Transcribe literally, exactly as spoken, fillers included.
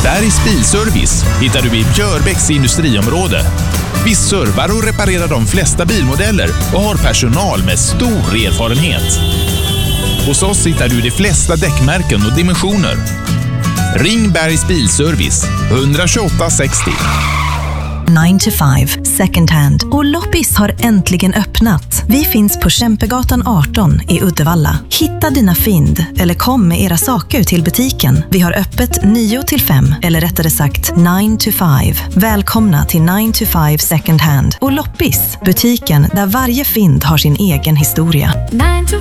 Bergs Bilservice hittar du i Björbäcks industriområde. Vi servar och reparerar de flesta bilmodeller och har personal med stor erfarenhet. Hos oss hittar du de flesta däckmärken och dimensioner. Ring Bergs Bilservice ett tjugoåtta sextio. nine to five Second Hand och Loppis har äntligen öppnat. Vi finns på Kämpegatan arton i Uddevalla. Hitta dina fynd eller kom med era saker till butiken. Vi har öppet nio till fem eller rättare sagt nine to five. Välkomna till nine to five Second Hand och Loppis, butiken där varje fynd har sin egen historia.